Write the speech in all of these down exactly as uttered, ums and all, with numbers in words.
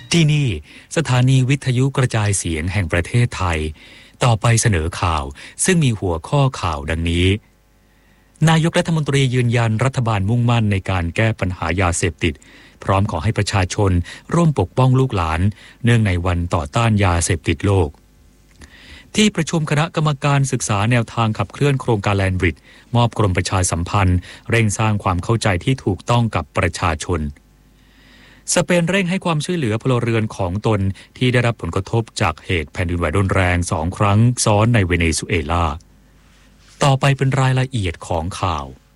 ที่นี่สถานีวิทยุกระจายเสียงแห่งประเทศไทยต่อไปเสนอข่าวซึ่งมีหัวข้อข่าวดังนี้นายกรัฐมนตรียืนยันรัฐบาลมุ่งมั่นในการแก้ปัญหายาเสพติดพร้อมขอให้ประชาชนร่วมปกป้องลูกหลานเนื่องในวันต่อต้านยาเสพติดโลกที่ประชุมคณะกรรมการศึกษาแนวทางขับเคลื่อนโครงการแลนด์บริดจ์มอบกรมประชาสัมพันธ์เร่งสร้างความเข้าใจที่ถูกต้องกับประชาชนสเปนเร่งให้ความช่วยเหลือพลเรือนของตนที่ได้รับผลกระทบจากเหตุแผ่นดินไหวรุนแรงสองครั้งซ้อนในเวเนซุเอลาต่อไปเป็นรายละเอียดของข่า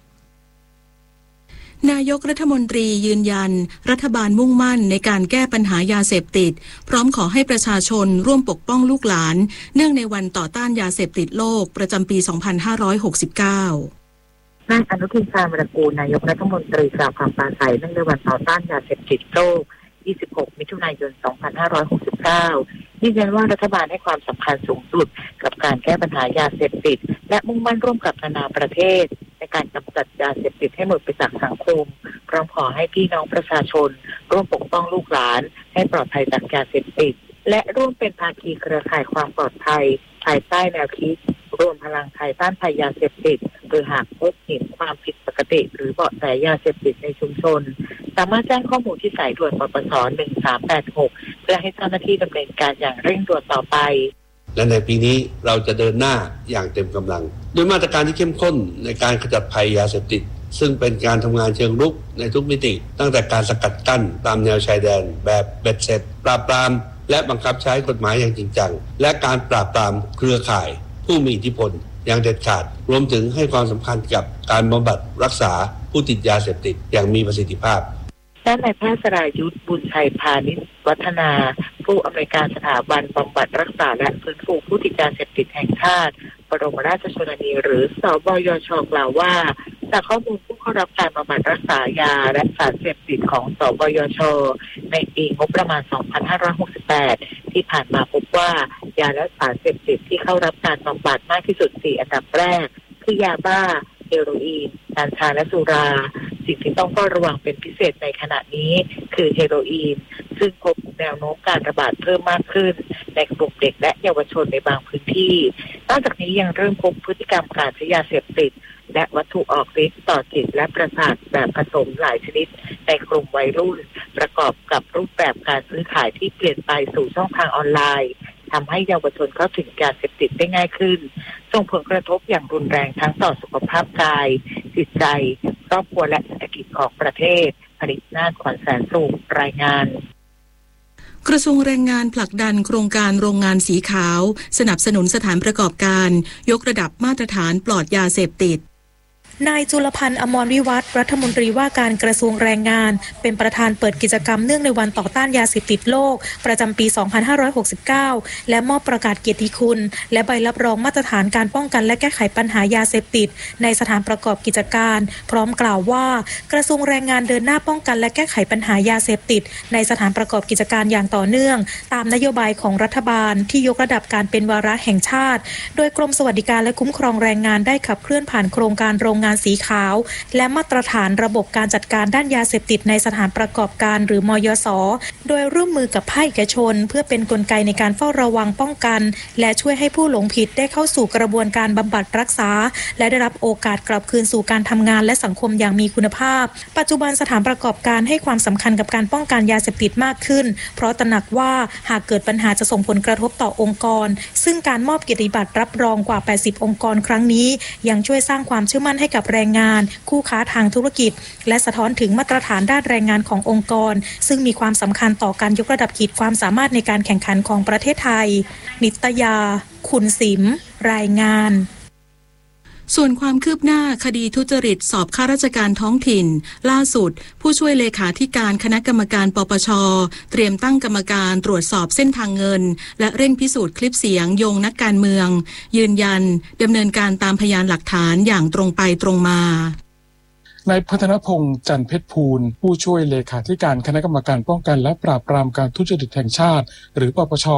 วนายกรัฐมนตรียืนยันรัฐบาลมุ่งมั่นในการแก้ปัญหายาเสพติดพร้อมขอให้ประชาชนร่วมปกป้องลูกหลานเนื่องในวันต่อต้านยาเสพติดโลกประจำปี สองพันห้าร้อยหกสิบเก้านายอนุทินชาญวิรากูลนายกรัฐมนตรีกล่าวคำปราศรัยเนื่องในวันต่อต้านยาเสพติดโลกยี่สิบหกมิถุนายนสองพันห้าร้อยหกสิบเก้ายืนยันว่ารัฐบาลให้ความสำคัญสูงสุดกับการแก้ปัญหายาเสพติดและมุ่งมั่นร่วมกับนานาประเทศในการกำจัดยาเสพติดให้หมดไปจากสังคมพร้อมขอให้พี่น้องประชาชนร่วมปกป้องลูกหลานให้ปลอดภัยจากยาเสพติดและร่วมเป็นภาคีเครือข่ายความปลอดภัยภายใต้แนวคิดรวมพลังไทยต้านภัยยาเสพติดโดยหากพบเห็นความผิดปกติหรือเบาะแสยาเสพติดในชุมชนสามารถแจ้งข้อมูลที่สายด่วนปปสหนึ่งสามแปดหกเพื่อให้เจ้าหน้าที่ดำเนินการอย่างเร่งด่วนต่อไปและในปีนี้เราจะเดินหน้าอย่างเต็มกำลังด้วยมาตรการที่เข้มข้นในการขจัดภัยยาเสพติดซึ่งเป็นการทำงานเชิงรุกในทุกมิติตั้งแต่การสกัดกั้นตามแนวชายแดนแบบเบ็ดเสร็จปราบปรามและบังคับใช้กฎหมายอย่างจริงจังและการปราบปรามเครือข่ายผู้มีอิทธิพลอย่างเด็ดขาดรวมถึงให้ความสำคัญกับการบำบัดรักษาผู้ติดยาเสพติดอย่างมีประสิทธิภาพด้านนายแพทย์สรายุทธบุญชัยพาณิชวัฒนาผู้อำนวยการสถาบันบำบัดรักษาและฟื้นฟูผู้ติดยาเสพติดแห่งชาติบรมราชชนนีหรือสบยช.กล่าวว่าจากข้อมูลผู้เข้ารับการบำบัดรักษายาและสารเสพติดของสบยช.ในปีงบประมาณสองพันห้าร้อยหกสิบแปดที่ผ่านมาพบว่ายาและสารเสพติดที่เข้ารับการบำบัดมากที่สุดสี่อันดับแรกคือยาบ้าเฮโรอีนกัญชาและสุราสิ่งที่ต้องเฝ้าระวังเป็นพิเศษในขณะนี้คือเฮโรอีนซึ่งพบแนวโน้มการระบาดเพิ่มมากขึ้นในกลุ่มเด็กและเยาวชนในบางพื้นที่นอกจากนี้ยังเริ่มพบพฤติกรรมการใช้ยาเสพติดและวัตถุออกฤทธิ์ต่อจิตและประสาทแบบผสมหลายชนิดในกลุ่มวัยรุ่นประกอบกับรูปแบบการซื้อขายที่เปลี่ยนไปสู่ช่องทางออนไลน์ทำให้เยาวชนเข้าถึงยาเสพติดได้ง่ายขึ้นส่งผลกระทบอย่างรุนแรงทั้งต่อสุขภาพกายจิตใจครอบครัวและเศรษฐกิจของประเทศผลิตนาฏขวัญแสนสุขรายงานกระทรวงแรงงานผลักดันโครงการโรงงานสีขาวสนับสนุนสถานประกอบการยกระดับมาตรฐานปลอดยาเสพติดนายจุลพันธ์อมรวิวัฒน์รัฐมนตรีว่าการกระทรวงแรงงานเป็นประธานเปิดกิจกรรมเนื่องในวันต่อต้านยาเสพติดโลกประจำปี สองพันห้าร้อยหกสิบเก้า และมอบประกาศเกียรติคุณและใบรับรองมาตรฐานการป้องกันและแก้ไขปัญหายาเสพติดในสถานประกอบกิจการพร้อมกล่าวว่ากระทรวงแรงงานเดินหน้าป้องกันและแก้ไขปัญหายาเสพติดในสถานประกอบกิจการอย่างต่อเนื่องตามนโยบายของรัฐบาลที่ยกระดับการเป็นวาระแห่งชาติโดยกรมสวัสดิการและคุ้มครองแรงงานได้ขับเคลื่อนผ่านโครงการโรงงานสีขาวและมาตรฐานระบบการจัดการด้านยาเสพติดในสถานประกอบการหรือมยส.โดยร่วมมือกับภาคเอกชนเพื่อเป็นกลไกในการเฝ้าระวังป้องกันและช่วยให้ผู้หลงผิดได้เข้าสู่กระบวนการบำบัดรักษาและได้รับโอกาสกลับคืนสู่การทำงานและสังคมอย่างมีคุณภาพปัจจุบันสถานประกอบการให้ความสำคัญกับการป้องกันยาเสพติดมากขึ้นเพราะตระหนักว่าหากเกิดปัญหาจะส่งผลกระทบต่อองค์กรซึ่งการมอบเกียรติบัตรรับรองกว่าแปดสิบองค์กรครั้งนี้ยังช่วยสร้างความเชื่อมั่นให้กับแรงงานคู่ค้าทางธุรกิจและสะท้อนถึงมาตรฐานด้านแรงงานขององค์กรซึ่งมีความสำคัญต่อการยกระดับขีดความสามารถในการแข่งขันของประเทศไทยนิตยาคุณสิมรายงานส่วนความคืบหน้าคดีทุจริตสอบข้าราชการท้องถิ่นล่าสุดผู้ช่วยเลขาธิการคณะกรรมการปปช.เตรียมตั้งกรรมการตรวจสอบเส้นทางเงินและเร่งพิสูจน์คลิปเสียงโยงนักการเมืองยืนยันดำเนินการตามพยานหลักฐานอย่างตรงไปตรงมานายพัฒนพงษ์จันทร์เพชรภูลผู้ช่วยเลขาธิการคณะกรรมการป้องกันและปราบปรามการทุจริตแห่งชาติหรือปปช.เ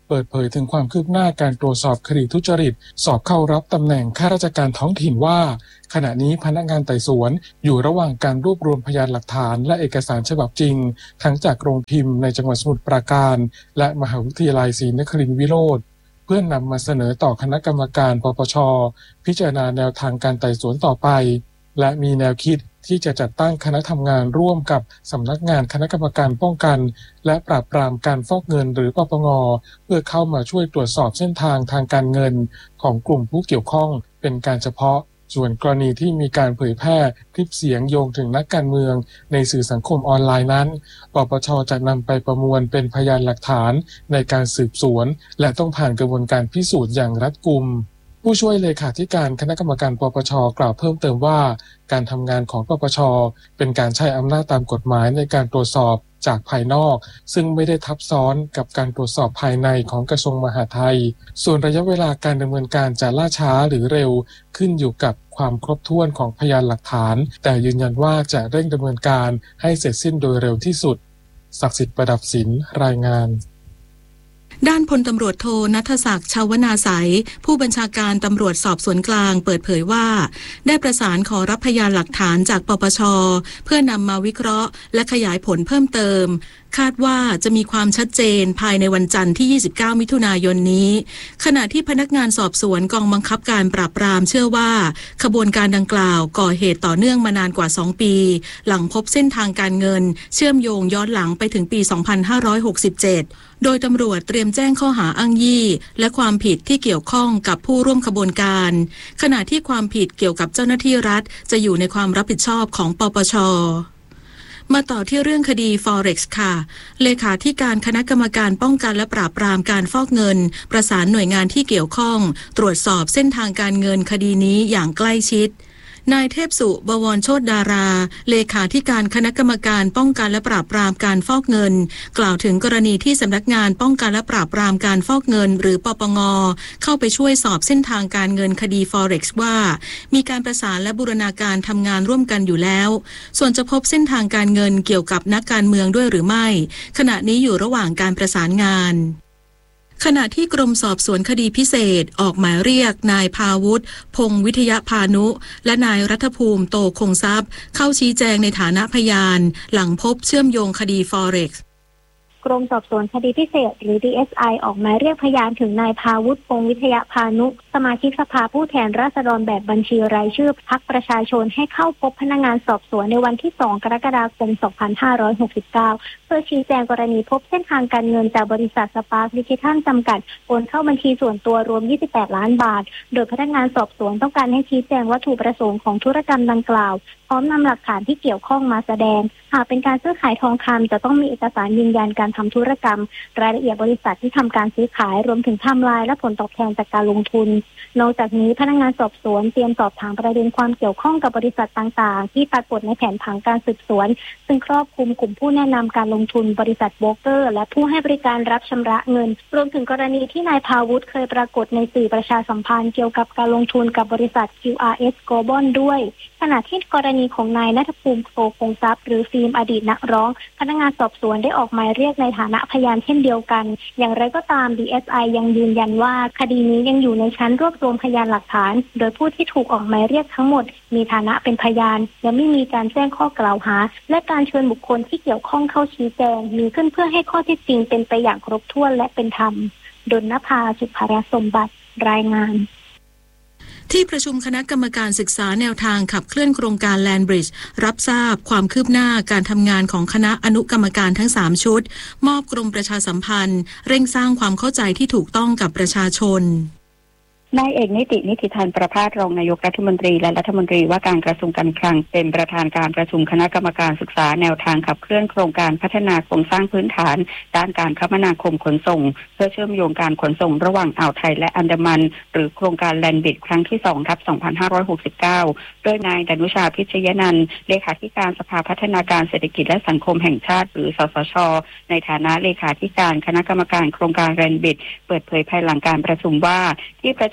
เปิดเผยถึงความคืบหน้าการตรวจสอบคดีทุจริตสอบเข้ารับตำแหน่งข้าราชการท้องถิ่นว่าขณะนี้พนักงานไต่สวนอยู่ระหว่างการรวบรวมพยานหลักฐานและเอกสารฉบับจริงทั้งจากโรงพิมพ์ในจังหวัดสมุทรปราการและมหาวิทยาลัยศรีนครินทร์วิโรธเพื่อนำมาเสนอต่อคณะกรรมการปปช.พิจารณาแนวทางการไต่สวนต่อไปและมีแนวคิดที่จะจัดตั้งคณะทำงานร่วมกับสำนักงานคณะกรรมการป้องกันและปราบปรามการฟอกเงินหรือปปง.เพื่อเข้ามาช่วยตรวจสอบเส้นทางทางการเงินของกลุ่มผู้เกี่ยวข้องเป็นการเฉพาะส่วนกรณีที่มีการเผยแพร่คลิปเสียงโยงถึงนักการเมืองในสื่อสังคมออนไลน์นั้นปปช.จะนำไปประมวลเป็นพยานหลักฐานในการสืบสวนและต้องผ่านกระบวนการพิสูจน์อย่างรัดกุมผู้ช่วยเลขาธิการคณะกรรมการปปช.กล่าวเพิ่มเติมว่าการทำงานของปปช.เป็นการใช้อำนาจตามกฎหมายในการตรวจสอบจากภายนอกซึ่งไม่ได้ทับซ้อนกับการตรวจสอบภายในของกระทรวงมหาดไทยส่วนระยะเวลาการดำเนินการจะล่าช้าหรือเร็วขึ้นอยู่กับความครบถ้วนของพยานหลักฐานแต่ยืนยันว่าจะเร่งดำเนินการให้เสร็จสิ้นโดยเร็วที่สุดศักดิ์สิทธิ์ประดับศิลป์รายงานด้านพลตำรวจโทณัฐศักดิ์ชาวนาไสยผู้บัญชาการตำรวจสอบสวนกลางเปิดเผยว่าได้ประสานขอรับพยานหลักฐานจากปปช.เพื่อนำมาวิเคราะห์และขยายผลเพิ่มเติมคาดว่าจะมีความชัดเจนภายในวันจันทร์ที่ยี่สิบเก้ามิถุนายนนี้ขณะที่พนักงานสอบสวนกองบังคับการปราบปรามเชื่อว่าขบวนการดังกล่าวก่อเหตุต่อเนื่องมานานกว่าสองปีหลังพบเส้นทางการเงินเชื่อมโยงย้อนหลังไปถึงปีสองพันห้าร้อยหกสิบเจ็ดโดยตำรวจเตรียมแจ้งข้อหาอ้างยี่และความผิดที่เกี่ยวข้องกับผู้ร่วมขบวนการขณะที่ความผิดเกี่ยวกับเจ้าหน้าที่รัฐจะอยู่ในความรับผิดชอบของปปช.มาต่อที่เรื่องคดี Forex ค่ะเลขาธิการคณะกรรมการป้องกันและปราบปรามการฟอกเงินประสานหน่วยงานที่เกี่ยวข้องตรวจสอบเส้นทางการเงินคดีนี้อย่างใกล้ชิดนายเทพสุบวรโชติดาราเลขาธิการคณะกรรมการป้องกันและปราบปรามการฟอกเงินกล่าวถึงกรณีที่สำนักงานป้องกันและปราบปรามการฟอกเงินหรือปปง.เข้าไปช่วยสอบเส้นทางการเงินคดี Forex ว่ามีการประสานและบูรณาการทำงานร่วมกันอยู่แล้วส่วนจะพบเส้นทางการเงินเกี่ยวกับนักการเมืองด้วยหรือไม่ขณะนี้อยู่ระหว่างการประสานงานขณะที่กรมสอบสวนคดีพิเศษออกหมายเรียกนายภาวุฒิพงษ์วิทยาพานุและนายรัฐภูมิโตคงทรัพย์เข้าชี้แจงในฐานะพยานหลังพบเชื่อมโยงคดี Forex กรมสอบสวนคดีพิเศษหรือ ดี เอส ไอ ออกหมายเรียกพยานถึงนายภาวุฒิพงษ์วิทยาพานุสมาชิกสภาผู้แทนราษฎรแบบบัญชีรายชื่อพรรคประชาชนให้เข้าพบพนักงานสอบสวนในวันที่สองกรกฎาคมสองพันห้าร้อยหกสิบเก้าเพื่อชี้แจงกรณีพบเส้นทางการเงินจากบริษัทสปาร์คดิจิทัลจำกัดโอนเข้าบัญชีส่วนตัวรวมยี่สิบแปดล้านบาทโดยพนักงานสอบสวนต้องการให้ชี้แจงวัตถุประสงค์ของธุรกรรมดังกล่าวพร้อมนำหลักฐานที่เกี่ยวข้องมาแสดงหากเป็นการซื้อขายทองคำจะต้องมีเอกสารยืนยันการทำธุรกรรมรายละเอียดบริษัทที่ทำการซื้อขายรวมถึงไทม์ไลน์และผลตอบแทนจากการลงทุนนอกจากนี้พนักงานสอบสวนเตรียมสอบถามประเด็นความเกี่ยวข้องกับบริษัทต่างๆที่ปรากฏในแผนผังการสืบสวนซึ่งครอบคลุมกลุ่มผู้แนะนำการลงทุนบริษัทโบรกเกอร์และผู้ให้บริการรับชำระเงินรวมถึงกรณีที่นายภาวุฒิเคยปรากฏในสื่อประชาสัมพันธ์เกี่ยวกับการลงทุนกับบริษัท คิว อาร์ เอส Global ด้วยขณะที่กรณีของนายณัฐภูมิโตคงทรัพย์หรือฟิล์มอดีตนักร้องพนักงานสอบสวนได้ออกหมายเรียกในฐานะพยานเช่นเดียวกันอย่างไรก็ตาม ดี เอส ไอ ยังยืนยันว่าคดีนี้ยังอยู่ในชั้นรวบรวมพยานหลักฐานโดยผู้ที่ถูกออกหมายเรียกทั้งหมดมีฐานะเป็นพยานและไม่มีการแจ้งข้อกล่าวหาและการเชิญบุคคลที่เกี่ยวข้องเข้าชี้แจงมีขึ้นเพื่อให้ข้อเท็จจริงเป็นไปอย่างครบถ้วนและเป็นธรรมดลนภา สุภรสมบัติรายงานที่ประชุมคณะกรรมการศึกษาแนวทางขับเคลื่อนโครงการแลนบริดจ์รับทราบความคืบหน้าการทำงานของคณะอนุกรรมการทั้งสามชุดมอบกรมประชาสัมพันธ์เร่งสร้างความเข้าใจที่ถูกต้องกับประชาชนนายเอกนิตินิติธานประภาสรองนายกรัฐมนตรีและรัฐมนตรีว่าการกระทรวงการคลังเป็นประธานการประชุมคณะกรรมการศึกษาแนวทางขับเคลื่อนโครงการพัฒนาโครงสร้างพื้นฐานด้านการคมนาคมขนส่งเพื่อเชื่อมโยงการขนส่งระหว่างอ่าวไทยและอันดามันหรือโครงการแลนบิดครั้งที่สองทับสองพันห้าร้อยหกสิบเก้าโดยนายดนุชาพิชยนันท์เลขาธิการสภาพัฒนาการเศรษฐกิจและสังคมแห่งชาติหรือสสช.ในฐานะเลขาธิการคณะกรรมการโครงการแลนบิดเปิดเผยภายหลังการประชุมว่าที่ประชุม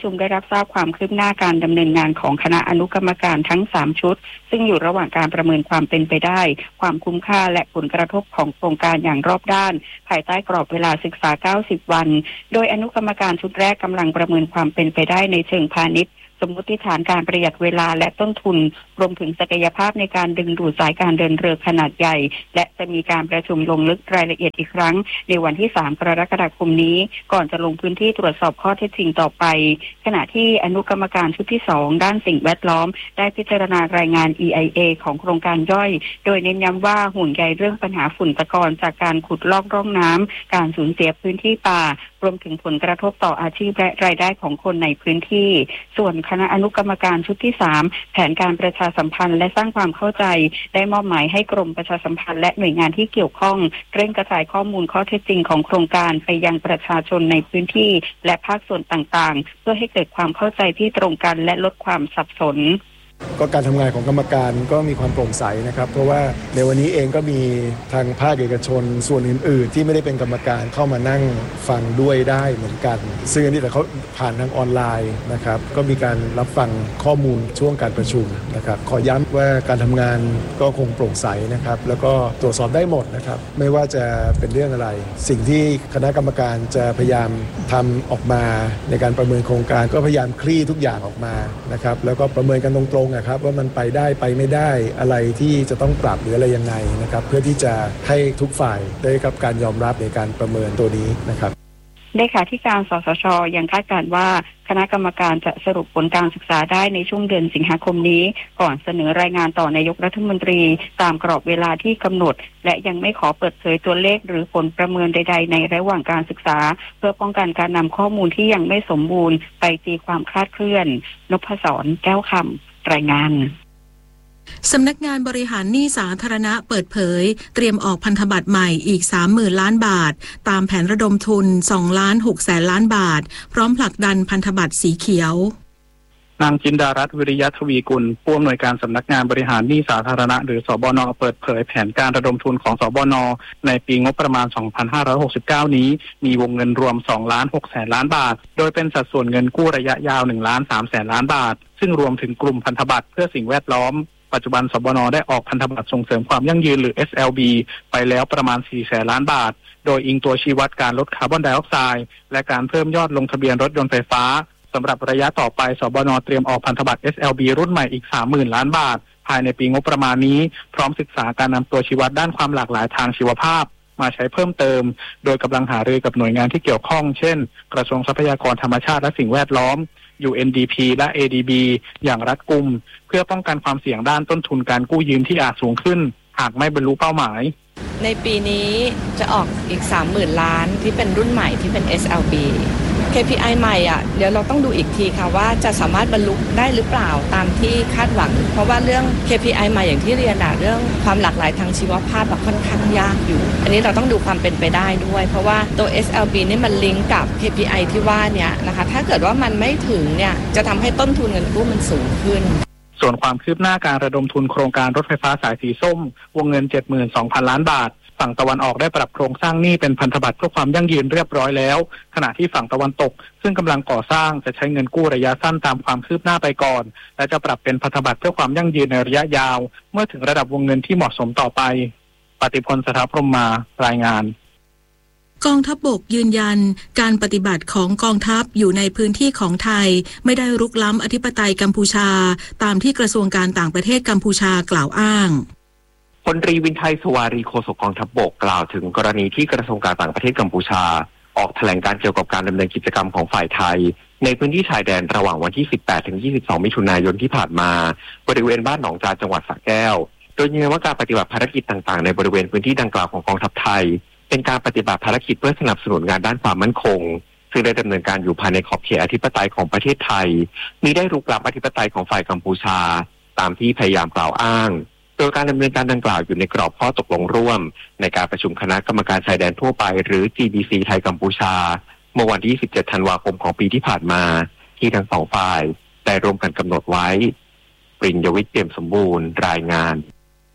ชุมได้รับทราบความคืบหน้าการดำเนินงานของคณะอนุกรรมการทั้งสามชุดซึ่งอยู่ระหว่างการประเมินความเป็นไปได้ความคุ้มค่าและผลกระทบของโครงการอย่างรอบด้านภายใต้กรอบเวลาศึกษาเก้าสิบวันโดยอนุกรรมการชุดแรกกำลังประเมินความเป็นไปได้ในเชิงพาณิชย์สมมติฐานการประหยัดเวลาและต้นทุนรวมถึงศักยภาพในการดึงดูดสายการเดินเรือขนาดใหญ่และจะมีการประชุมลงลึกรายละเอียดอีกครั้งในวันที่สามกรกฎาคมนี้ก่อนจะลงพื้นที่ตรวจสอบข้อเท็จจริงต่อไปขณะที่อนุกรรมการชุดที่สองด้านสิ่งแวดล้อมได้พิจารณารายงาน อี ไอ เอ ของโครงการย่อยโดยเน้นย้ำว่าห่วงใยเรื่องปัญหาฝุ่นตะกอนจากการขุดลอกร่องน้ำการสูญเสียพื้นที่ป่ารวมถึงผลกระทบต่ออาชีพและรายได้ของคนในพื้นที่ส่วนคณะอนุกรรมการชุดที่สามแผนการประชาสัมพันธ์และสร้างความเข้าใจได้มอบหมายให้กรมประชาสัมพันธ์และหน่วยงานที่เกี่ยวข้องเร่งกระจายข้อมูลข้อเท็จจริงของโครงการไปยังประชาชนในพื้นที่และภาคส่วนต่างๆเพื่อให้เกิดความเข้าใจที่ตรงกันและลดความสับสนก็การทำงานของกรรมการก็มีความโปร่งใสนะครับเพราะว่าในวันนี้เองก็มีทางภาคเอกชนส่วนอื่นๆที่ไม่ได้เป็นกรรมการเข้ามานั่งฟังด้วยได้เหมือนกันซึ่งอันนี้แต่เขาผ่านทางออนไลน์นะครับก็มีการรับฟังข้อมูลช่วงการประชุมนะครับขอย้ำว่าการทำงานก็คงโปร่งใสนะครับแล้วก็ตรวจสอบได้หมดนะครับไม่ว่าจะเป็นเรื่องอะไรสิ่งที่คณะกรรมการจะพยายามทำออกมาในการประเมินโครงการก็พยายามคลี่ทุกอย่างออกมานะครับแล้วก็ประเมินกันตรงๆนะครับว่ามันไปได้ไปไม่ได้อะไรที่จะต้องปรับหรืออะไรยังไงนะครับเพื่อที่จะให้ทุกฝ่ายได้รับการยอมรับในการประเมินตัวนี้นะครับเลขาธิการสสช.ยังคาดการณ์ว่าคณะกรรมการจะสรุปผลการศึกษาได้ในช่วงเดือนสิงหาคมนี้ก่อนเสนอรายงานต่อนายกรัฐมนตรีตามกรอบเวลาที่กำหนดและยังไม่ขอเปิดเผยตัวเลขหรือผลประเมินใดๆในระหว่างการศึกษาเพื่อป้องกันการนำข้อมูลที่ยังไม่สมบูรณ์ไปตีความคลาดเคลื่อนนพศรแก้วคำรายงานสำนักงานบริหารหนี้สาธารณะเปิดเผยเตรียมออกพันธบัตรใหม่อีก สามหมื่น ล้านบาทตามแผนระดมทุน สองล้านหกแสน ล้านบาทพร้อมผลักดันพันธบัตรสีเขียวนางจินดารัตน์วิริยะทวีกุลผู้อำนวยการสำนักงานบริหารหนี้สาธารณะหรือสบน.เปิดเผยแผนการระดมทุนของสบน.ในปีงบประมาณ สองพันห้าร้อยหกสิบเก้า นี้มีวงเงินรวม สองล้านหกแสน ล้านบาทโดยเป็นสัดส่วนเงินกู้ระยะยาว หนึ่งล้านสามแสน ล้านบาทซึ่งรวมถึงกลุ่มพันธบัตรเพื่อสิ่งแวดล้อมปัจจุบันสบน.ได้ออกพันธบัตรส่งเสริมความยั่งยืนหรือ เอส แอล บี ไปแล้วประมาณ สี่แสน ล้านบาทโดยอิงตัวชี้วัดการลดคาร์บอนไดออกไซด์และการเพิ่มยอดลงทะเบียนรถยนต์ไฟฟ้าสำหรับระยะต่อไปสบน.เตรียมออกพันธบัตร เอส แอล บี รุ่นใหม่อีก สามหมื่น ล้านบาทภายในปีงบประมาณนี้พร้อมศึกษาการนำตัวชี้วัดด้านความหลากหลายทางชีวภาพมาใช้เพิ่มเติมโดยกำลังหารือกับหน่วยงานที่เกี่ยวข้องเช่นกระทรวงทรัพยากรธรรมชาติและสิ่งแวดล้อม ยู เอ็น ดี พี และ เอ ดี บี อย่างรัดกุมเพื่อป้องกันความเสี่ยงด้านต้นทุนการกู้ยืมที่อาจสูงขึ้นหากไม่บรรลุเป้าหมายในปีนี้จะออกอีก สามหมื่น ล้านที่เป็นรุ่นใหม่ที่เป็น เอส แอล บี เค พี ไอ ใหม่อ่ะเดี๋ยวเราต้องดูอีกทีค่ะว่าจะสามารถบรรลุได้หรือเปล่าตามที่คาดหวังเพราะว่าเรื่อง เค พี ไอ ใหม่อย่างที่เรียนอ่ะเรื่องความหลากหลายทางชีวภาพค่อนข้างยากอยู่อันนี้เราต้องดูความเป็นไปได้ด้วยเพราะว่าตัว เอส แอล บี นี่มันลิงก์กับ เค พี ไอ ที่ว่าเนี่ยนะคะถ้าเกิดว่ามันไม่ถึงเนี่ยจะทำให้ต้นทุนเงินกู้มันสูงขึ้นส่วนความคืบหน้าการระดมทุนโครงการรถไฟฟ้าสายสีส้มวงเงิน เจ็ดหมื่นสองพัน ล้านบาทฝั่งตะวันออกได้ปรับโครงสร้างหนี้เป็นพันธบัตรเพื่อความยั่งยืนเรียบร้อยแล้วขณะที่ฝั่งตะวันตกซึ่งกำลังก่อสร้างจะใช้เงินกู้ระยะสั้นตามความคืบหน้าไปก่อนและจะปรับเป็นพันธบัตรเพื่อความยั่งยืนในระยะยาวเมื่อถึงระดับวงเงินที่เหมาะสมต่อไปปฏิพล สถาพรหมมารายงานกองทัพบกยืนยันการปฏิบัติของกองทัพอยู่ในพื้นที่ของไทยไม่ได้รุกล้ำอธิปไตยกัมพูชาตามที่กระทรวงการต่างประเทศกัมพูชากล่าวอ้างพลตรีวินไทยสวารีโฆษกกองทัพบกกล่าวถึงกรณีที่กระทรวงการต่างประเทศกัมพูชาออกแถลงการเกี่ยวกับการดำเนินกิจกรรมของฝ่ายไทยในพื้นที่ชายแดนระหว่างวันที่สิบแปดถึงยี่สิบสองมิถุนายนที่ผ่านมาบริเวณบ้านหนองจานจังหวัดสระแก้วโดยยืนยันว่าการปฏิบัติภารกิจต่างๆในบริเวณพื้นที่ดังกล่าวของกองทัพไทยเป็นการปฏิบัติภารกิจเพื่อสนับสนุนงานด้านความมั่นคงซึ่งได้ดำเนินการอยู่ภายในขอบเขตอธิปไตยของประเทศไทยมิได้รุกล้ำอธิปไตยของฝ่ายกัมพูชาตามที่พยายามกล่าวอ้างโดยการดำเนินการดังกล่าวอยู่ในกรอบข้อตกลงร่วมในการประชุมคณะกรรมการชายแดนทั่วไปหรือ จี บี ซี ไทยกัมพูชาเมื่อวันที่สิบเจ็ดธันวาคมของปีที่ผ่านมาที่ทั้งสองฝ่ายได้ร่วมกันกำหนดไว้ปริญญวิทย์เปี่ยมสมบูรณ์รายงาน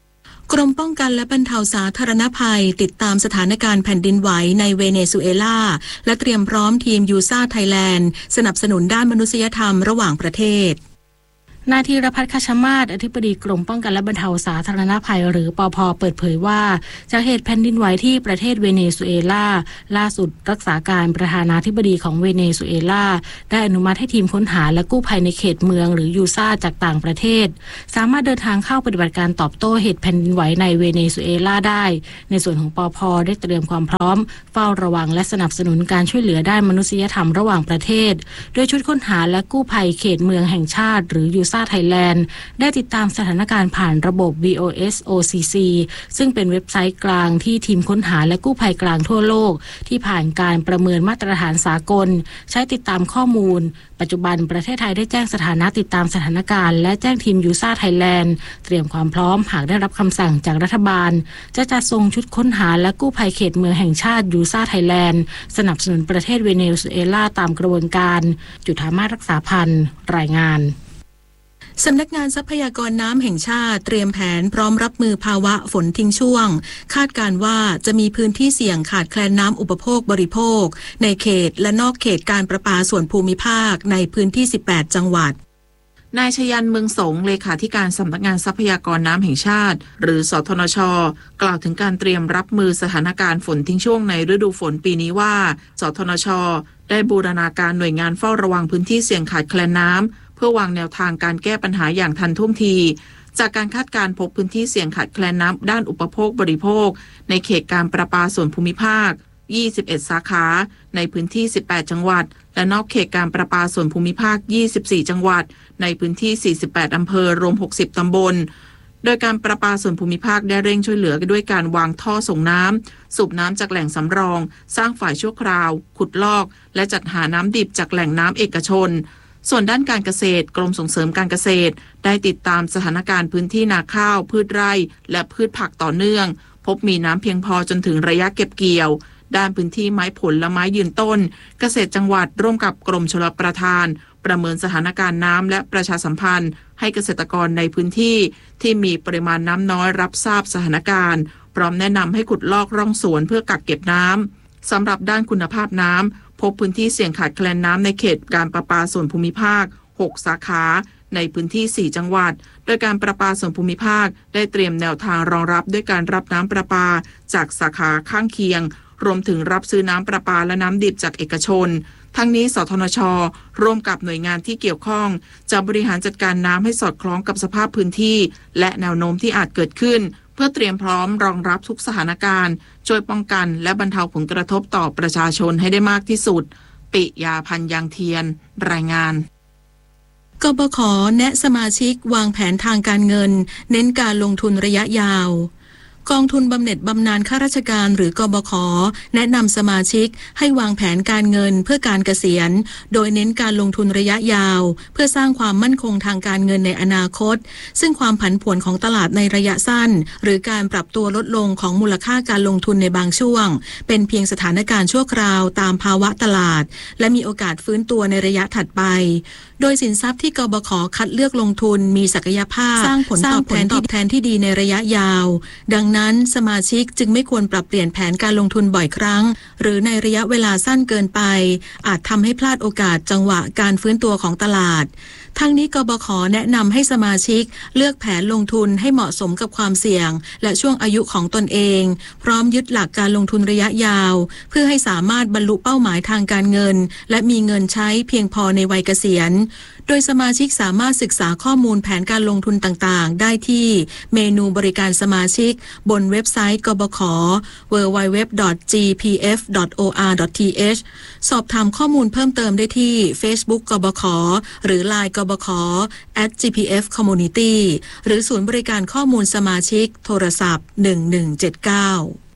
กรมป้องกันและบรรเทาสาธารณภัยติดตามสถานการณ์แผ่นดินไหวในเวเนซุเอลาและเตรียมพร้อมทีมยูซ่าไทยแลนด์สนับสนุนด้านมนุษยธรรมระหว่างประเทศนายธีรพัฒน์ คชมาศอธิบดีกรมป้องกันและบรรเทาสาธารณภัยหรือปภ.เปิดเผยว่าจากเหตุแผ่นดินไหวที่ประเทศเวเนซุเอลาล่าสุดรักษาการประธานาธิบดีของเวเนซุเอลาได้อนุมัติให้ทีมค้นหาและกู้ภัยในเขตเมืองหรือยูซ่าจากต่างประเทศสามารถเดินทางเข้าปฏิบัติการตอบโต้เหตุแผ่นดินไหวในเวเนซุเอลาได้ในส่วนของปภ.ได้เตรียมความพร้อมเฝ้าระวังและสนับสนุนการช่วยเหลือด้านมนุษยธรรมระหว่างประเทศโดยชุดค้นหาและกู้ภัยเขตเมืองแห่งชาติหรือยูซ่าไทยแลนด์ได้ติดตามสถานการณ์ผ่านระบบ วี โอ เอส โอ ซี ซี ซึ่งเป็นเว็บไซต์กลางที่ทีมค้นหาและกู้ภัยกลางทั่วโลกที่ผ่านการประเมินมาตรฐานสากลใช้ติดตามข้อมูลปัจจุบันประเทศไทยได้แจ้งสถานะติดตามสถานการณ์และแจ้งทีมยูซ่าไทยแลนด์เตรียมความพร้อมหากได้รับคำสั่งจากรัฐบาลจะจัดส่งชุดค้นหาและกู้ภัยเขตเมืองแห่งชาติยูซ่าไทยแลนด์สนับสนุนประเทศเวเนซุเอลาตามกระบวนการจุฑามาสรักษาพันธ์รายงานสำนักงานทรัพยากรน้ำแห่งชาติเตรียมแผนพร้อมรับมือภาวะฝนทิ้งช่วงคาดการว่าจะมีพื้นที่เสี่ยงขาดแคลนน้ำอุปโภคบริโภคในเขตและนอกเขตการประปาส่วนภูมิภาคในพื้นที่สิบแปดจังหวัดนายชยันเมืองสงเลขาธิการสำนักงานทรัพยากรน้ำแห่งชาติหรือสทนช.กล่าวถึงการเตรียมรับมือสถานการณ์ฝนทิ้งช่วงในฤดูฝนปีนี้ว่าสทนช.ได้บูรณาการหน่วยงานเฝ้าระวังพื้นที่เสี่ยงขาดแคลนน้ำเพื่อวางแนวทางการแก้ปัญหาอย่างทันท่วงทีจากการคาดการณ์พบพื้นที่เสี่ยงขาดแคลนน้ำด้านอุปโภคบริโภคในเขตการประปาส่วนภูมิภาคยี่สิบเอ็ดสาขาในพื้นที่สิบแปดจังหวัดและนอกเขตการประปาส่วนภูมิภาคยี่สิบสี่จังหวัดในพื้นที่สี่สิบแปดอำเภอรวมหกสิบตำบลโดยการประปาส่วนภูมิภาคได้เร่งช่วยเหลือด้วยการวางท่อส่งน้ำสูบน้ำจากแหล่งสำรองสร้างฝ่ายชั่วคราวขุดลอกและจัดหาน้ำดิบจากแหล่งน้ำเอกชนส่วนด้านการเกษตรกรมส่งเสริมการเกษตรได้ติดตามสถานการณ์พื้นที่นาข้าวพืชไร่และพืชผักต่อเนื่องพบมีน้ำเพียงพอจนถึงระยะเก็บเกี่ยวด้านพื้นที่ไม้ผลและไม้ยืนต้นเกษตรจังหวัดร่วมกับกรมชลประทานประเมินสถานการณ์น้ำและประชาสัมพันธ์ให้เกษตรกรในพื้นที่ที่มีปริมาณน้ำน้อยรับทราบสถานการณ์พร้อมแนะนำให้ขุดลอกร่องสวนเพื่อกักเก็บน้ำสำหรับด้านคุณภาพน้ำพบพื้นที่เสี่ยงขาดแคลนน้ำในเขตการประปาส่วนภูมิภาคหกสาขาในพื้นที่สี่จังหวัดโดยการประปาส่วนภูมิภาคได้เตรียมแนวทางรองรับด้วยการรับน้ำประปาจากสาขาข้างเคียงรวมถึงรับซื้อน้ำประปาและน้ำดิบจากเอกชนทั้งนี้สทนช.ร่วมกับหน่วยงานที่เกี่ยวข้องจะบริหารจัดการน้ำให้สอดคล้องกับสภาพพื้นที่และแนวโน้มที่อาจเกิดขึ้นเพื่อเตรียมพร้อมรองรับทุกสถานการณ์ช่วยป้องกันและบรรเทาผลกระทบต่อประชาชนให้ได้มากที่สุดปิยาพันธ์ยางเทียนรายงานกบข.แนะสมาชิกวางแผนทางการเงินเน้นการลงทุนระยะยาวกองทุนบำเหน็จบำนาญข้าราชการหรือกบข.แนะนำสมาชิกให้วางแผนการเงินเพื่อการเกษียณโดยเน้นการลงทุนระยะยาวเพื่อสร้างความมั่นคงทางการเงินในอนาคตซึ่งความผันผวนของตลาดในระยะสั้นหรือการปรับตัวลดลงของมูลค่าการลงทุนในบางช่วงเป็นเพียงสถานการณ์ชั่วคราวตามภาวะตลาดและมีโอกาสฟื้นตัวในระยะถัดไปโดยสินทรัพย์ที่กบข.คัดเลือกลงทุนมีศักยภาพสร้างผลตอบแทนตอบแทนที่ดีในระยะยาวดังนั้นสมาชิกจึงไม่ควรปรับเปลี่ยนแผนการลงทุนบ่อยครั้งหรือในระยะเวลาสั้นเกินไปอาจทำให้พลาดโอกาสจังหวะการฟื้นตัวของตลาดทั้งนี้กบข.แนะนำให้สมาชิกเลือกแผนลงทุนให้เหมาะสมกับความเสี่ยงและช่วงอายุของตนเองพร้อมยึดหลักการลงทุนระยะยาวเพื่อให้สามารถบรรลุเป้าหมายทางการเงินและมีเงินใช้เพียงพอในวัยเกษียณโดยสมาชิกสามารถศึกษาข้อมูลแผนการลงทุนต่างๆได้ที่เมนูบริการสมาชิกบนเว็บไซต์กบข ดับเบิลยู ดับเบิลยู ดับเบิลยู ดอท จี พี เอฟ ดอท โอ อาร์ ดอท ที เอช สอบถามข้อมูลเพิ่มเติมได้ที่ Facebook กบข หรือ ไลน์ กบข แอท จี พี เอฟ คอมมูนิตี้ หรือศูนย์บริการข้อมูลสมาชิกโทรศัพท์หนึ่งหนึ่งเจ็ดเก้า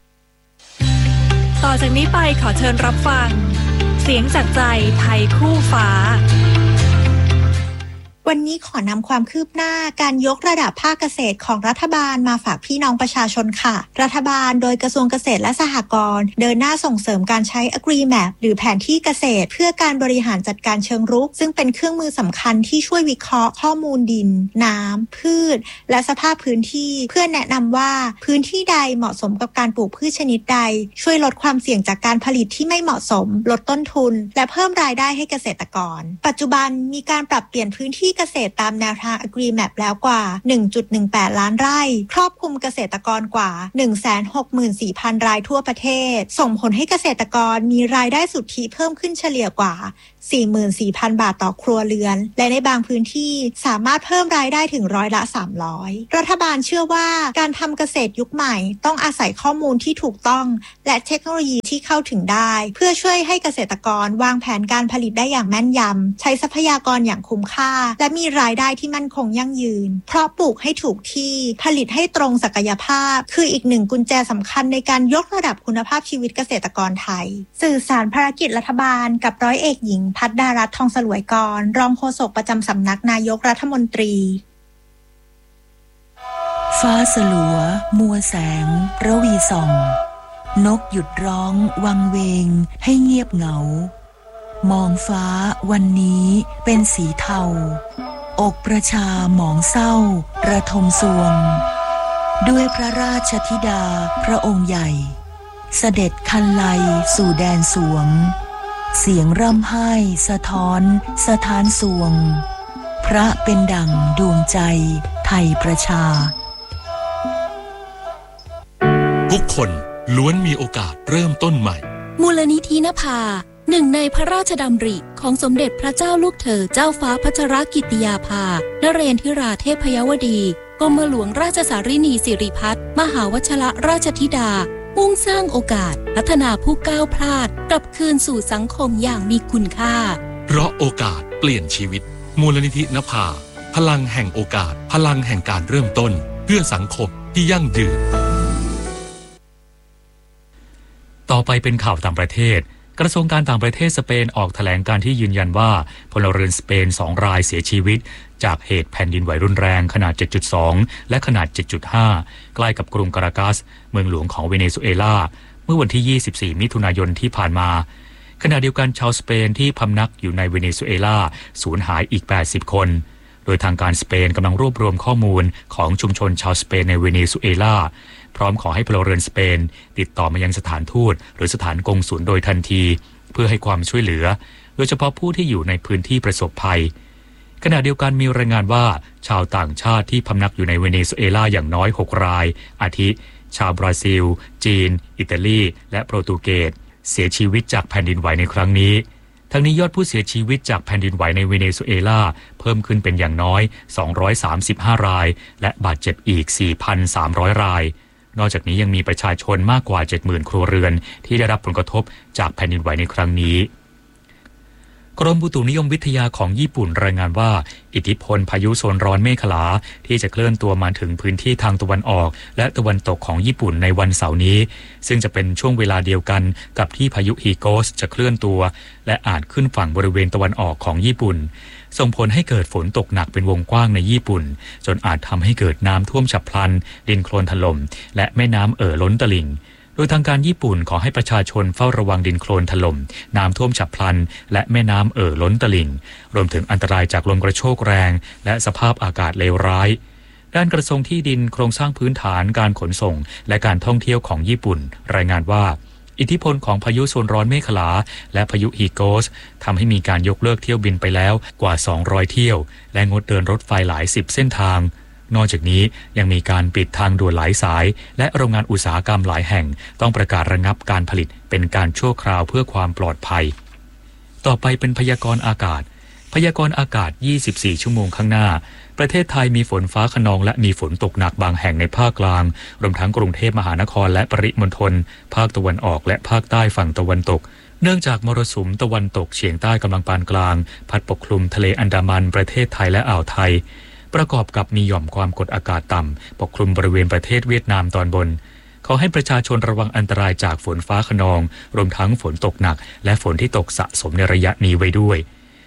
ต่อจากนี้ไปขอเชิญรับฟังเสียงจากใจไทยคู่ฟ้าวันนี้ขอนำความคืบหน้าการยกระดับภาคเกษตรของรัฐบาลมาฝากพี่น้องประชาชนค่ะรัฐบาลโดยกระทรวงเกษตรและสหกรณ์เดินหน้าส่งเสริมการใช้ Agri-Map หรือแผนที่เกษตรเพื่อการบริหารจัดการเชิงรุกซึ่งเป็นเครื่องมือสำคัญที่ช่วยวิเคราะห์ข้อมูลดินน้ำพืชและสภาพพื้นที่เพื่อแนะนำว่าพื้นที่ใดเหมาะสมกับการปลูกพืชชนิดใดช่วยลดความเสี่ยงจากการผลิตที่ไม่เหมาะสมลดต้นทุนและเพิ่มรายได้ให้เกษตรกรปัจจุบันมีการปรับเปลี่ยนพื้นที่เกษตรตามแนวทาง Agri-Map แล้วกว่า หนึ่งจุดหนึ่งแปด ล้านไร่ครอบคลุมเกษตรกรกว่า หนึ่งแสนหกหมื่นสี่พัน รายทั่วประเทศส่งผลให้เกษตรกรมีรายได้สุทธิเพิ่มขึ้นเฉลี่ยกว่า สี่หมื่นสี่พัน บาทต่อครัวเรือนและในบางพื้นที่สามารถเพิ่มรายได้ถึงร้อยละสามร้อยรัฐบาลเชื่อว่าการทำเกษตรยุคใหม่ต้องอาศัยข้อมูลที่ถูกต้องและเทคโนโลยีที่เข้าถึงได้เพื่อช่วยให้เกษตรกรวางแผนการผลิตได้อย่างแม่นยำใช้ทรัพยากรอย่างคุ้มค่าและมีรายได้ที่มั่นคงยั่งยืนเพราะปลูกให้ถูกที่ผลิตให้ตรงศักยภาพคืออีกหนึ่งกุญแจสำคัญในการยกระดับคุณภาพชีวิตเกษตรกรไทยสื่อสารภารกิจรัฐบาลกับร้อยเอกหญิงพัฒดารัตน์ทองสลวยกรรองโฆษกประจำสำนักนายกรัฐมนตรีฟ้าสลัวมัวแสงระวีส่องนกหยุดร้องวังเวงให้เงียบเหงามองฟ้าวันนี้เป็นสีเทาอกประชาหมองเศร้าระทมสวงด้วยพระราชธิดาพระองค์ใหญ่เสด็จคันไลสู่แดนสวงเสียงร่ำไห้สะท้อนสถานสวงพระเป็นดั่งดวงใจไทยประชาทุกคนล้วนมีโอกาสเริ่มต้นใหม่มูลนิธินภาหนึ่งในพระราชดำริของสมเด็จพระเจ้าลูกเธอเจ้าฟ้าพัชรกิติยาภานเรนทิราเทพยวดีกรมหลวงราชสารินีสิริพัฒน์มหาวชรราชธิดามุ่งสร้างโอกาสพัฒนาผู้ก้าวพลาดกลับคืนสู่สังคมอย่างมีคุณค่าเพราะโอกาสเปลี่ยนชีวิตมูลนิธินภาพลังแห่งโอกาสพลังแห่งการเริ่มต้นเพื่อสังคมที่ยั่งยืนต่อไปเป็นข่าวต่างประเทศกระทรวงการต่างประเทศสเปนออกแถลงการที่ยืนยันว่าพลเรือนสเปนสองรายเสียชีวิตจากเหตุแผ่นดินไหวรุนแรงขนาด เจ็ดจุดสอง และขนาด เจ็ดจุดห้า ใกล้กับกรุงการากัสเมืองหลวงของเวเนซุเอลาเมื่อวันที่ ยี่สิบสี่ มิถุนายนที่ผ่านมาขณะเดียวกันชาวสเปนที่พำนักอยู่ในเวเนซุเอลาสูญหายอีก แปดสิบ คนโดยทางการสเปนกำลังรวบรวมข้อมูลของชุมชนชาวสเปนในเวเนซุเอลาพร้อมขอให้พลเรือนสเปนติดต่อมายังสถานทูตหรือสถานกงสุลโดยทันทีเพื่อให้ความช่วยเหลือโดยเฉพาะผู้ที่อยู่ในพื้นที่ประสบภัยขณะเดียวกันมีรายงานว่าชาวต่างชาติที่พำนักอยู่ในเวเนซุเอลาอย่างน้อยหกรายอาทิชาวบราซิลจีนอิตาลีและโปรตุเกสเสียชีวิตจากแผ่นดินไหวในครั้งนี้ทั้งนี้ยอดผู้เสียชีวิตจากแผ่นดินไหวในเวเนซุเอลาเพิ่มขึ้นเป็นอย่างน้อยสองร้อยสามสิบห้ารายและบาดเจ็บอีก สี่พันสามร้อย รายนอกจากนี้ยังมีประชาชนมากกว่า เจ็ดหมื่น ครัวเรือนที่ได้รับผลกระทบจากแผ่นดินไหวในครั้งนี้กรมอุตุนิยมวิทยาของญี่ปุ่นรายงานว่าอิทธิพลพายุโซนร้อนเมขลาที่จะเคลื่อนตัวมาถึงพื้นที่ทางตะวันออกและตะวันตกของญี่ปุ่นในวันเสาร์นี้ซึ่งจะเป็นช่วงเวลาเดียวกันกับที่พายุฮีโกสจะเคลื่อนตัวและอาจขึ้นฝั่งบริเวณตะวันออกของญี่ปุ่นส่งผลให้เกิดฝนตกหนักเป็นวงกว้างในญี่ปุ่นจนอาจทำให้เกิดน้ำท่วมฉับพลันดินโคลนถล่มและแม่น้ำเอ่อล้นตลิ่งโดยทางการญี่ปุ่นขอให้ประชาชนเฝ้าระวังดินโคลนถล่มน้ำท่วมฉับพลันและแม่น้ำเอ่อล้นตลิ่งรวมถึงอันตรายจากลมกระโชกแรงและสภาพอากาศเลวร้ายด้านกระทรวงที่ดินโครงสร้างพื้นฐานการขนส่งและการท่องเที่ยวของญี่ปุ่นรายงานว่าอิทธิพลของพายุโซนร้อนเมขลาและพายุฮีโกสทำให้มีการยกเลิกเที่ยวบินไปแล้วกว่าสองร้อยเที่ยวและงดเดินรถไฟหลายสิบเส้นทางนอกจากนี้ยังมีการปิดทางด่วนหลายสายและโรงงานอุตสาหกรรมหลายแห่งต้องประกาศระงับการผลิตเป็นการชั่วคราวเพื่อความปลอดภัยต่อไปเป็นพยากรณ์อากาศพยากรณ์อากาศยี่สิบสี่ชั่วโมงข้างหน้าประเทศไทยมีฝนฟ้าคะนองและมีฝนตกหนักบางแห่งในภาคกลางรวมทั้งกรุงเทพมหานครและปริมณฑลภาคตะวันออกและภาคใต้ฝั่งตะวันตกเนื่องจากมรสุมตะวันตกเฉียงใต้กำลังปานกลางพัดปกคลุมทะเลอันดามันประเทศไทยและอ่าวไทยประกอบกับมีหย่อมความกดอากาศต่ำปกคลุมบริเวณประเทศเวียดนามตอนบนขอให้ประชาชนระวังอันตรายจากฝนฟ้าคะนองรวมทั้งฝนตกหนักและฝนที่ตกสะสมในระยะนี้ไว้ด้วย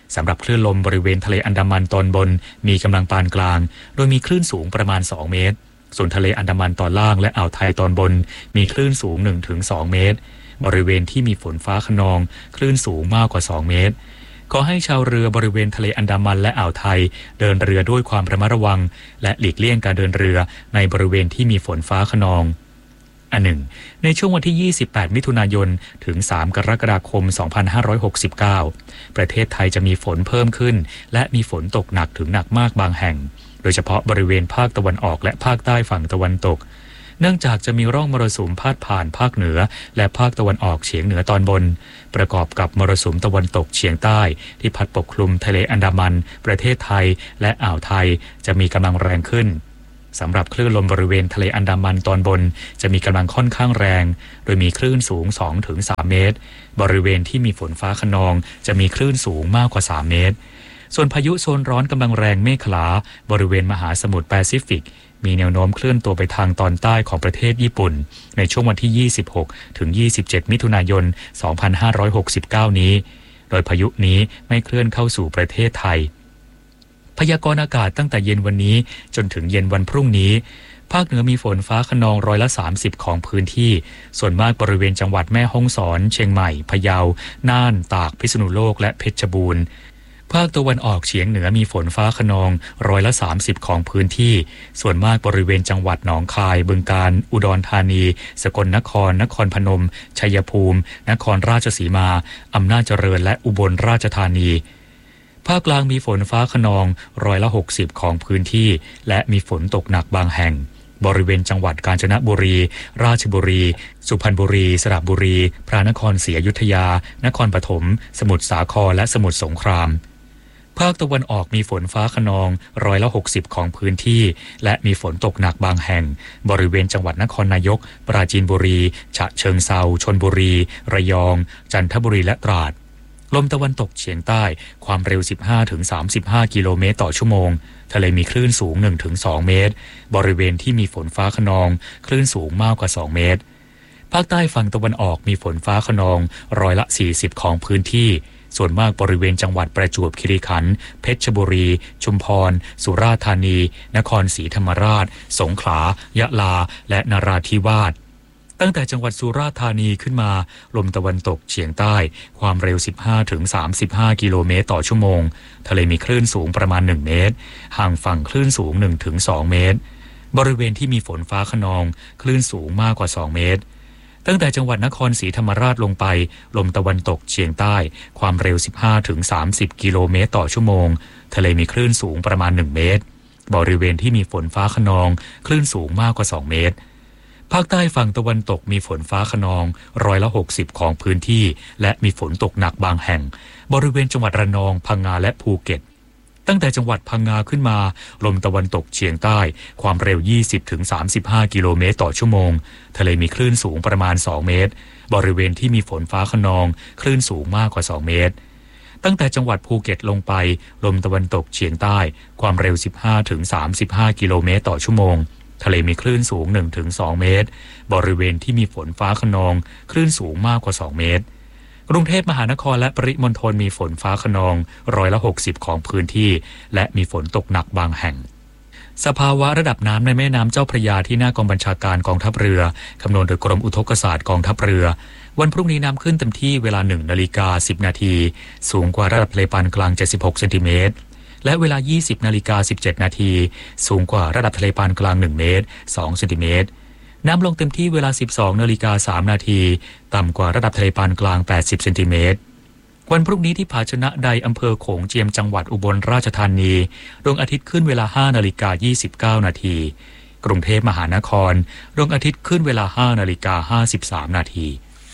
สำหรับคลื่นลมบริเวณทะเลอันดามันตอนบนมีกำลังปานกลางโดยมีคลื่นสูงประมาณสองเมตรส่วนทะเลอันดามันตอนล่างและอ่าวไทยตอนบนมีคลื่นสูง หนึ่งถึงสอง เมตรบริเวณที่มีฝนฟ้าคะนองคลื่นสูงมากกว่าสองเมตรขอให้ชาวเรือบริเวณทะเลอันดามันและอ่าวไทยเดินเรือด้วยความระมัดระวังและหลีกเลี่ยงการเดินเรือในบริเวณที่มีฝนฟ้าคะนองอันหนึ่งในช่วงวันที่ยี่สิบแปดมิถุนายนถึงสามกรกฎาคมสองพันห้าร้อยหกสิบเก้าประเทศไทยจะมีฝนเพิ่มขึ้นและมีฝนตกหนักถึงหนักมากบางแห่งโดยเฉพาะบริเวณภาคตะวันออกและภาคใต้ฝั่งตะวันตกเนื่องจากจะมีร่องมรสุมพาดผ่านภาคเหนือและภาคตะวันออกเฉียงเหนือตอนบนประกอบกับมรสุมตะวันตกเฉียงใต้ที่พัดปกคลุมทะเลอันดามันประเทศไทยและอ่าวไทยจะมีกำลังแรงขึ้นสำหรับคลื่นลมบริเวณทะเลอันดามันตอนบนจะมีกำลังค่อนข้างแรงโดยมีคลื่นสูง สองถึงสาม เมตรบริเวณที่มีฝนฟ้าคะนองจะมีคลื่นสูงมากกว่าสามเมตรส่วนพายุโซนร้อนกำลังแรงเมฆลาบริเวณมหาสมุทรแปซิฟิกมีแนวโน้มเคลื่อนตัวไปทางตอนใต้ของประเทศญี่ปุ่นในช่วงวันที่ยี่สิบหกถึงยี่สิบเจ็ดมิถุนายนสองพันห้าร้อยหกสิบเก้านี้โดยพายุนี้ไม่เคลื่อนเข้าสู่ประเทศไทยพยากรณ์อากาศตั้งแต่เย็นวันนี้จนถึงเย็นวันพรุ่งนี้ภาคเหนือมีฝนฟ้าคะนองร้อยละสามสิบของพื้นที่ส่วนมากบริเวณจังหวัดแม่ฮ่องสอนเชียงใหม่พะเยาน่านตากพิษณุโลกและเพชรบูรณ์ภาคตะวันออกเฉียงเหนือมีฝนฟ้าคะนองร้อยละสามสิบของพื้นที่ส่วนมากบริเวณจังหวัดหนองคายบึงกาฬอุดรธานีสกลนครนครพนมชัยภูมินครราชสีมาอำนาจเจริญและอุบลราชธานีภาคกลางมีฝนฟ้าคะนองร้อยละหกสิบของพื้นที่และมีฝนตกหนักบางแห่งบริเวณจังหวัดกาญจนบุรีราชบุรีสุพรรณบุรีสระบุรีพระนครศรีอยุธยานครปฐมสมุทรสาครและสมุทรสงครามภาคตะวันออกมีฝนฟ้าคะนองร้อยละหกสิบของพื้นที่และมีฝนตกหนักบางแห่งบริเวณจังหวัดนครนายกปราจีนบุรีฉะเชิงเทราชลบุรีระยองจันทบุรีและตราดลมตะวันตกเฉียงใต้ความเร็ว สิบห้าถึงสามสิบห้า กิโลเมตรต่อชั่วโมงทะเลมีคลื่นสูง หนึ่งถึงสอง เมตรบริเวณที่มีฝนฟ้าคะนองคลื่นสูงมากกว่าสองเมตรภาคใต้ฝั่งตะวันออกมีฝนฟ้าคะนองร้อยละสี่สิบของพื้นที่ส่วนมากบริเวณจังหวัดประจวบคีรีขันธ์เพชรบุรีชุมพรสุราษฎร์ธานีนครศรีธรรมราชสงขลายะลาและนราธิวาสตั้งแต่จังหวัดสุราษฎร์ธานีขึ้นมาลมตะวันตกเฉียงใต้ความเร็ว สิบห้าถึงสามสิบห้า กิโลเมตรต่อชั่วโมงทะเลมีคลื่นสูงประมาณหนึ่งเมตรห่างฝั่งคลื่นสูง หนึ่งถึงสอง เมตรบริเวณที่มีฝนฟ้าคะนองคลื่นสูงมากกว่าสองเมตรตั้งแต่จังหวัดนครศรีธรรมราชลงไปลมตะวันตกเฉียงใต้ความเร็ว สิบห้าถึงสามสิบ กิโลเมตรต่อชั่วโมงทะเลมีคลื่นสูงประมาณหนึ่งเมตรบริเวณที่มีฝนฟ้าคะนองคลื่นสูงมากกว่าสองเมตรภาคใต้ฝั่งตะวันตกมีฝนฟ้าคะนองร้อยละหกสิบของพื้นที่และมีฝนตกหนักบางแห่งบริเวณจังหวัดระนองพังงาและภูเก็ตตั้งแต่จังหวัดพังงาขึ้นมาลมตะวันตกเฉียงใต้ความเร็ว ยี่สิบถึงสามสิบห้า กิโลเมตรต่อชั่วโมงทะเลมีคลื่นสูงประมาณสองเมตรบริเวณที่มีฝนฟ้าคะนองคลื่นสูงมากกว่าสองเมตรตั้งแต่จังหวัดภูเก็ตลงไปลมตะวันตกเฉียงใต้ความเร็ว สิบห้าถึงสามสิบห้า กิโลเมตรต่อชั่วโมงทะเลมีคลื่นสูง หนึ่งถึงสอง เมตรบริเวณที่มีฝนฟ้าคะนองคลื่นสูงมากกว่าสองเมตรกรุงเทพมหานครและปริมณฑลมีฝนฟ้าคะนองร้อยละหกสิบของพื้นที่และมีฝนตกหนักบางแห่งสภาวะระดับน้ำในแม่น้ำเจ้าพระยาที่หน้ากองบัญชาการกองทัพเรือคำนวณโดยกรมอุทกศาสตร์กองทัพเรือวันพรุ่งนี้น้ำขึ้นเต็มที่เวลาหนึ่งนาฬิกาสิบนาทีสูงกว่าระดับทะเลปานกลางเจ็ดสิบหกเซนติเมตรและเวลายี่สิบนาฬิกาสิบเจ็ดนาทีสูงกว่าระดับทะเลปานกลางหนึ่งเมตรสองเซนติเมตรน้ำลงเต็มที่เวลา สิบสองนาฬิกาสามนาทีต่ำกว่าระดับทะเลปานกลางแปดสิบเซนติเมตรวันพรุ่งนี้ที่ผาชนะใดอำเภอโขงเจียมจังหวัดอุบลราชธานีดวงอาทิตย์ขึ้นเวลาห้านาฬิกายี่สิบเก้านาทีกรุงเทพมหานครดวงอาทิตย์ขึ้นเวลาห้านาฬิกาห้าสิบสามนาที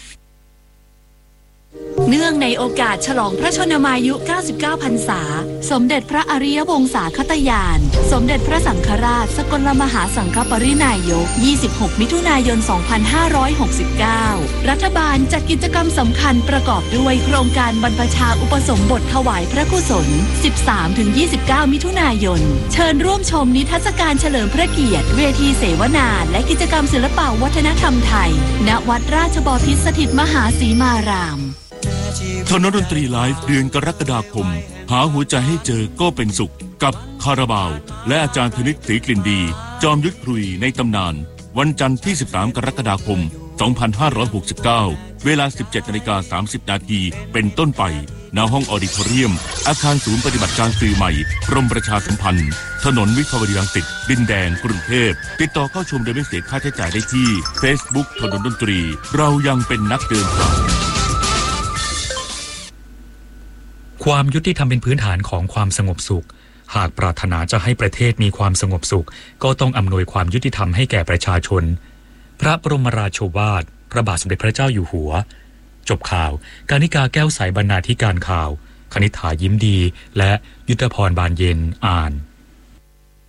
เนื่องในโอกาสฉลองพระชนมายุเก้าสิบเก้าพรรษาสมเด็จพระอริยวงศาคตญาณสมเด็จพระสังฆราชสกลมหาสังฆปรินายกยี่สิบหกมิถุนายนสองพันห้าร้อยหกสิบเก้ารัฐบาลจัดกิจกรรมสำคัญประกอบด้วยโครงการบรรพชาอุปสมบทถวายพระกุศล สิบสามถึงยี่สิบเก้า มิถุนายนเชิญร่วมชมนิทรรศการเฉลิมพระเกียรติเวทีเสวนาและกิจกรรมศิลปวัฒนธรรมไทยณวัดราชบพิตรสถิตมหาสีมารามคณะดนตรีไลฟ์เดือนกรกฎาคมหาหัวใจให้เจอก็เป็นสุขกับคาราบาวและอาจารย์ธนิตศรีกลิ่นดีจอมยุทธครุยในตำนานวันจันทร์ที่สิบสามกรกฎาคมสองพันห้าร้อยหกสิบเก้าเวลา สิบเจ็ดนาฬิกาสามสิบนาทีเป็นต้นไปณห้องออดิทอเรียมอาคารศูนย์ปฏิบัติการสื่อใหม่กรมประชาสัมพันธ์ถนนวิภาวดีรังสิตดินแดงกรุงเทพติดต่อเข้าชมโดยไม่เสียค่าใช้จ่ายได้ที่ Facebook ถนนดนตรีเรายังเป็นนักเดินทางความยุติธรรมเป็นพื้นฐานของความสงบสุขหากปรารถนาจะให้ประเทศมีความสงบสุขก็ต้องอำนวยความยุติธรรมให้แก่ประชาชนพระบรมราโชวาทพระบาทสมเด็จพระเจ้าอยู่หัวจบข่าวกานิกาแก้วใสบรรณาธิการข่าวคณิษฐายิ้มดีและยุทธพรบานเย็นอ่าน